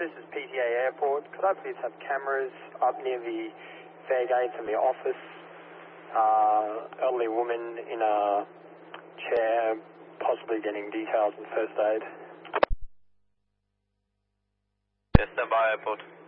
this is PTA Airport. Could I please have cameras up near the fare gates and the office? Elderly woman in a chair, possibly getting details in first aid. Yes, stand by airport.